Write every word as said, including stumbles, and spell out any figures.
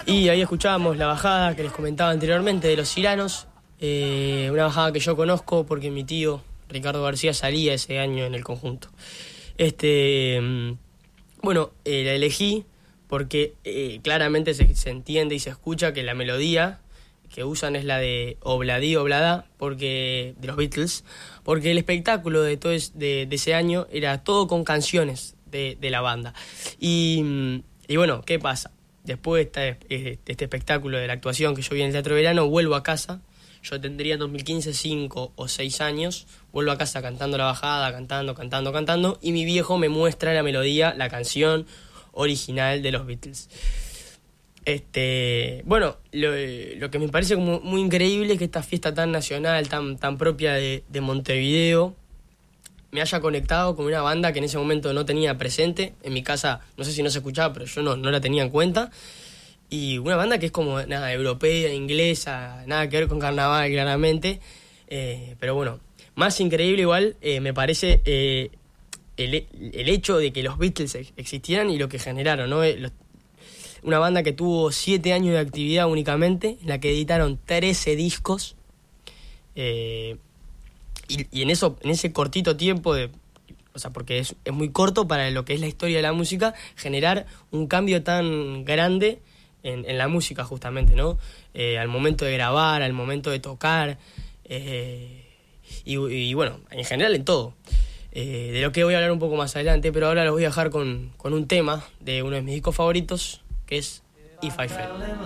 Y ahí escuchábamos la bajada que les comentaba anteriormente de Los Ciranos, eh, una bajada que yo conozco porque mi tío Ricardo García salía ese año en el conjunto. Este, bueno, eh, la elegí porque eh, claramente se, se entiende y se escucha que la melodía que usan es la de Obladi Oblada, porque de los Beatles, porque el espectáculo de todo es, de, de ese año era todo con canciones de, de la banda. Y, y bueno, ¿qué pasa? Después de este, este espectáculo de la actuación que yo vi en el Teatro Verano, vuelvo a casa. Yo tendría en dos mil quince cinco o seis años, vuelvo a casa cantando la bajada, cantando, cantando, cantando, y mi viejo me muestra la melodía, la canción original de los Beatles. Este, bueno, lo, lo que me parece como muy increíble es que esta fiesta tan nacional, tan, tan propia de, de Montevideo, me haya conectado con una banda que en ese momento no tenía presente. En mi casa, no sé si no se escuchaba, pero yo no, no la tenía en cuenta. Y una banda que es como, nada, europea, inglesa, nada que ver con carnaval, claramente. Eh, pero bueno, más increíble igual eh, me parece eh, el, el hecho de que los Beatles existieran y lo que generaron, ¿no? Los, una banda que tuvo siete años de actividad únicamente, en la que editaron trece discos. Eh, y, y en eso, en ese cortito tiempo, de, o sea, porque es, es muy corto para lo que es la historia de la música, generar un cambio tan grande en, en la música justamente, ¿no? Eh, al momento de grabar, al momento de tocar, eh, y, y bueno, en general en todo. Eh, de lo que voy a hablar un poco más adelante, pero ahora los voy a dejar con, con un tema de uno de mis discos favoritos, que es If I Fell.